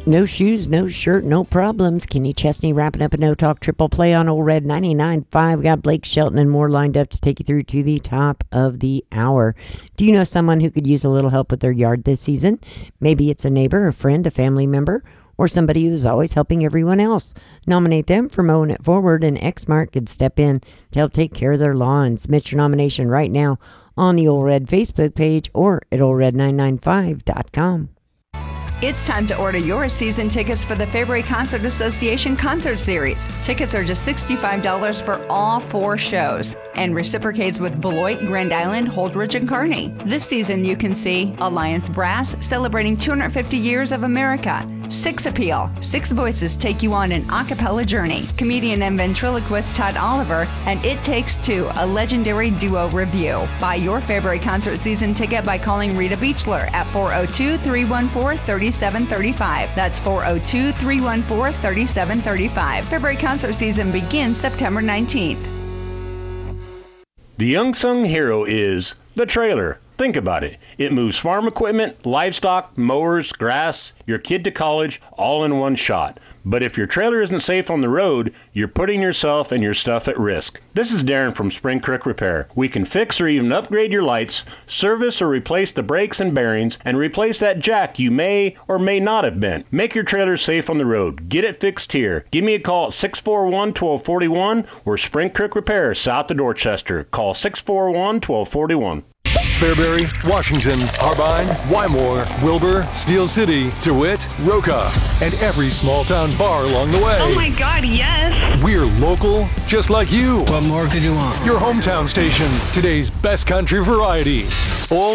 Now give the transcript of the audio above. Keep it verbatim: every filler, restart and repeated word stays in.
No shoes, no shirt, no problems. Kenny Chesney wrapping up a No Talk triple play on Old Red ninety-nine point five. We got Blake Shelton and more lined up to take you through to the top of the hour. Do you know someone who could use a little help with their yard this season? Maybe it's a neighbor, a friend, a family member, or somebody who's always helping everyone else. Nominate them for mowing it forward, and Exmark could step in to help take care of their lawn. Submit your nomination right now on the Old Red Facebook page or at old red nine nine five dot com. It's time to order your season tickets for the February Concert Association Concert Series. Tickets are just sixty-five dollars for all four shows and reciprocates with Beloit, Grand Island, Holdridge, and Kearney. This season you can see Alliance Brass celebrating two hundred fifty years of America. Six Appeal. Six voices take you on an a cappella journey. Comedian and ventriloquist Todd Oliver and It Takes Two, a legendary duo review. Buy your February concert season ticket by calling Rita Beechler at four oh two, three one four, three seven three five. That's four oh two, three one four, three seven three five. February concert season begins September nineteenth. The unsung hero is the trailer. Think about it. It moves farm equipment, livestock, mowers, grass, your kid to college, all in one shot. But if your trailer isn't safe on the road, you're putting yourself and your stuff at risk. This is Darren from Spring Creek Repair. We can fix or even upgrade your lights, service or replace the brakes and bearings, and replace that jack you may or may not have bent. Make your trailer safe on the road. Get it fixed here. Give me a call at six four one, one two four one. We're Spring Creek Repair, south of Dorchester. Call six four one, one two four one. Fairbury, Washington, Harbine, Wymore, Wilbur, Steel City, DeWitt, Roca, and every small town bar along the way. Oh my God, yes! We're local, just like you. What more could you want? Your hometown station, today's best country variety. Full